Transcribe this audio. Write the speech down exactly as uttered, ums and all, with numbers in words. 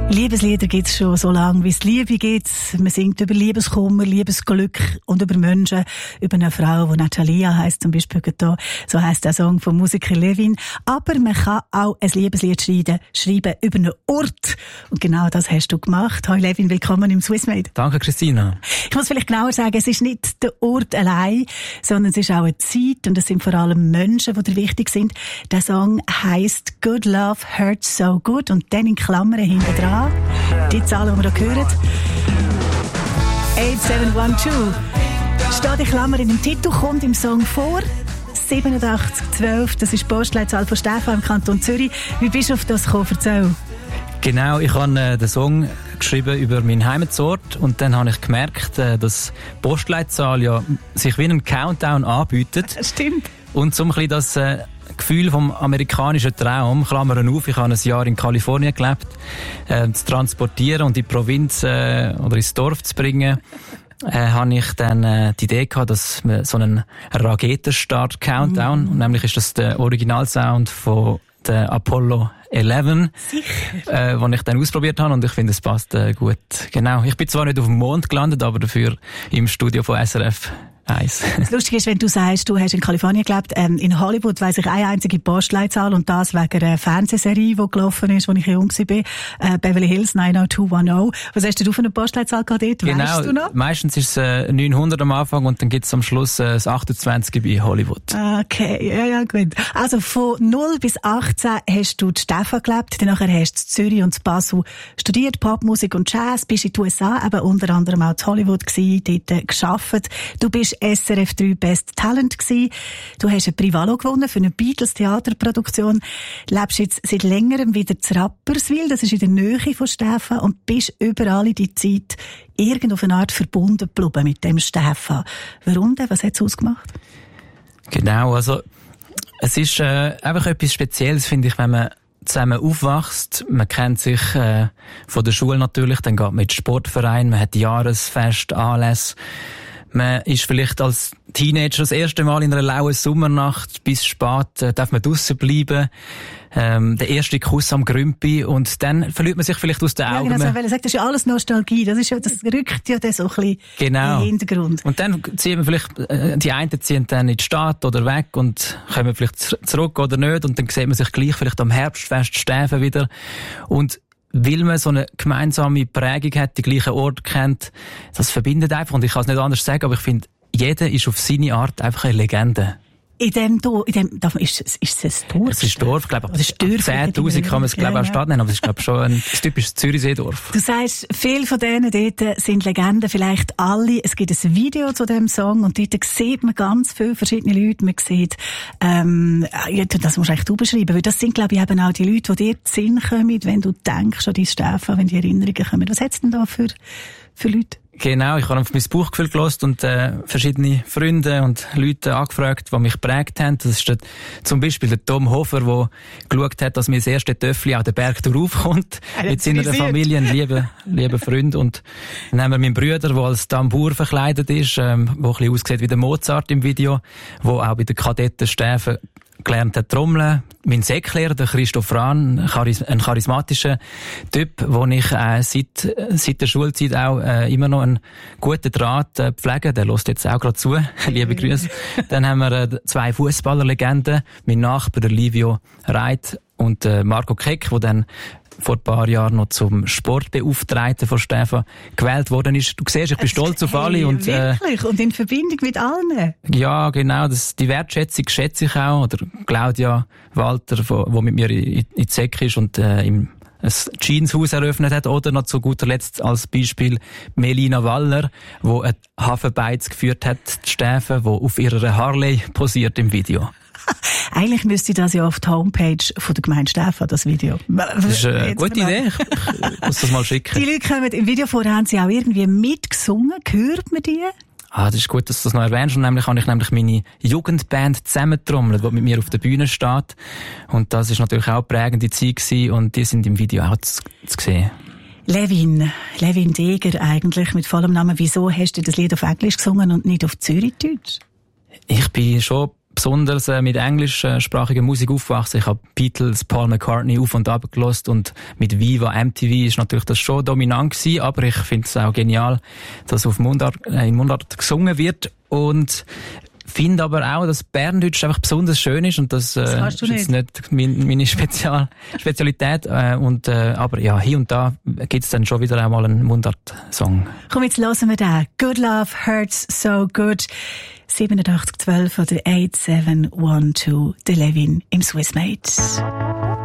Liebeslieder gibt es schon so lange, wie es Liebe gibt. Man singt über Liebeskummer, Liebesglück und über Menschen, über eine Frau, die Natalia heisst, zum Beispiel da. So heisst der Song vom Musiker Levin. Aber man kann auch ein Liebeslied schreiben, schreiben über einen Ort. Und genau das hast du gemacht. Hallo Levin, willkommen im Swissmade. Danke, Christina. Ich muss vielleicht genauer sagen, es ist nicht der Ort allein, sondern es ist auch eine Zeit und es sind vor allem Menschen, die dir wichtig sind. Der Song heisst Good Love Hurts So Good und dann in Klammern hinten dran die Zahlen, die wir hier hören. acht sieben eins zwei. Steht in Klammern in dem Titel, kommt im Song vor. siebenundachtzig zwölf, das ist die Postleitzahl von Stefan im Kanton Zürich. Wie bist du auf das gekommen? Erzähl. Genau, ich habe äh, den Song geschrieben über meinen Heimatort und dann habe ich gemerkt, äh, dass die Postleitzahl ja sich wie ein Countdown anbietet. Stimmt. Und so ein bisschen das äh, Gefühl vom amerikanischen Traum, Klammern auf, ich habe ein Jahr in Kalifornien gelebt, äh, zu transportieren und in die Provinz äh, oder ins Dorf zu bringen, äh, habe ich dann äh, die Idee gehabt, dass wir so einen Raketenstart-Countdown, mm. nämlich ist das der Originalsound von der Apollo elf, äh, den ich dann ausprobiert habe und ich finde, es passt äh, gut. Genau, ich bin zwar nicht auf dem Mond gelandet, aber dafür im Studio von S R F eins. Das Lustige ist, wenn du sagst, du hast in Kalifornien gelebt, ähm, in Hollywood weiss ich eine einzige Postleitzahl und das wegen einer Fernsehserie, die gelaufen ist, als ich jung war, äh, Beverly Hills neun null zwei eins null. Was hast du für eine Postleitzahl gehabt dort? Genau, weißt du noch? Meistens ist es äh, neunhundert am Anfang und dann gibt es am Schluss äh, das achtundzwanzig bei Hollywood. Okay, ja, ja, gut. Also von null bis achtzehn hast du in Stefan gelebt, danach hast du in Zürich und in Basel studiert, Popmusik und Jazz, bist in den U S A, eben unter anderem auch in Hollywood gewesen, dort äh, gearbeitet. Du bist S R F drei Best Talent gewesen. Du hast ein Privalo gewonnen für eine Beatles-Theaterproduktion. Lebst jetzt seit längerem wieder in Rapperswil, das ist in der Nähe von Stefan, und bist überall in die Zeit irgend auf eine Art verbunden geblieben mit dem Stefan. Warum denn? Was hat es ausgemacht? Genau, also es ist äh, einfach etwas Spezielles, finde ich, wenn man zusammen aufwachst. Man kennt sich äh, von der Schule natürlich, dann geht man in den Sportverein, man hat Jahresfest, Anlässe. Man ist vielleicht als Teenager das erste Mal in einer lauen Sommernacht bis spät, äh, darf man draussen bleiben. Ähm, der erste Kuss am Grümpi und dann verliert man sich vielleicht aus den ja, Augen. Genau, so, weil er sagt, das ist ja alles Nostalgie. Das ist ja, das rückt ja dann so ein bisschen genau. in den Hintergrund. Und dann ziehen wir vielleicht, äh, die einen ziehen dann in die Stadt oder weg und kommen vielleicht zurück oder nicht und dann sieht man sich gleich vielleicht am Herbstfest Stäfen wieder. Und weil man so eine gemeinsame Prägung hat, die gleichen Ort kennt, das verbindet einfach. Und ich kann es nicht anders sagen, aber ich finde, jeder ist auf seine Art einfach eine Legende. In dem Dorf, in dem, ist, ist es ein Dorf? Es ist ein Dorf, glaube ich. zehntausend kann man es, glaube ich, ja, auch Stadt nennen, aber es ist, glaube ich, schon ein, ein typisches Zürichseedorf. Du sagst, viele von denen dort sind Legenden, vielleicht alle. Es gibt ein Video zu diesem Song und dort sieht man ganz viele verschiedene Leute. Man sieht, ähm, ja, das musst du eigentlich du beschreiben, weil das sind, glaube ich, eben auch die Leute, die dir in den Sinn kommen, wenn du denkst an dein Stefan, wenn die Erinnerungen kommen. Was hat es denn da für, für Leute? Genau, ich habe auf mein Bauchgefühl gehört und äh, verschiedene Freunde und Leute angefragt, die mich geprägt haben. Das ist der, zum Beispiel der Tom Hofer, der geschaut hat, dass mir das erste Töffli an den Berg raufkommt. Mit seiner Familie, ein lieber, lieber Freund. Und dann haben wir meinen Bruder, der als Tambour verkleidet ist, ähm, der ein bisschen aussieht wie der Mozart im Video, der auch bei den Kadetten Steffen gelernt hat trommeln. Mein Säcklehrer, der Christoph Rahn, ein charismatischer Typ, wo ich äh, seit, seit der Schulzeit auch äh, immer noch einen guten Draht äh, pflege. Der hört jetzt auch gerade zu. Liebe Grüße. Dann haben wir äh, zwei Fußballerlegenden. Mein Nachbar, der Livio Reit und äh, Marco Keck, der dann vor ein paar Jahren noch zum Sportbeauftragten von Stefan gewählt worden ist. Du siehst, ich bin stolz auf alle. Hey, und, äh, wirklich? Und in Verbindung mit allen? Ja, genau. Das, die Wertschätzung schätze ich auch. Oder Claudia Walter, die mit mir in, in die Säcke ist und äh, im ein Jeanshaus eröffnet hat. Oder noch zu guter Letzt als Beispiel Melina Waller, die ein Hafenbeiz geführt hat, die Steffen, die auf ihrer Harley posiert im Video. Eigentlich müsste das ja auf die Homepage von der Gemeinde Stefan, das Video. Das ist eine gute Idee. Ich, ich muss das mal schicken. Die Leute kommen im Video vorher, haben sie auch irgendwie mitgesungen. Hört man die? Ah, das ist gut, dass du das noch erwähnst. Und nämlich habe ich nämlich meine Jugendband zusammentrommelt, die mit mir auf der Bühne steht. Und das ist natürlich auch eine prägende Zeit gewesen. Und die sind im Video auch zu, zu sehen. Levin, Levin Deger eigentlich mit vollem Namen. Wieso hast du das Lied auf Englisch gesungen und nicht auf Zürichdeutsch? Ich bin schon besonders äh, mit englischsprachiger Musik aufgewachsen. Ich habe Beatles, Paul McCartney auf und ab gehört und mit Viva, M T V ist natürlich das schon dominant gewesen, aber ich finde es auch genial, dass auf Mundart, äh, in Mundart gesungen wird und finde aber auch, dass Berndeutsch einfach besonders schön ist und das, äh, das ist jetzt nicht mein, meine Spezial Spezialität. Äh, und, äh, aber ja, hier und da gibt's dann schon wieder einmal einen Mundart-Song. Komm, jetzt hören wir den. Good Love Hurts So Good. siebenundachtzig zwölf oder acht sieben eins zwei, der Levin im Swissmate.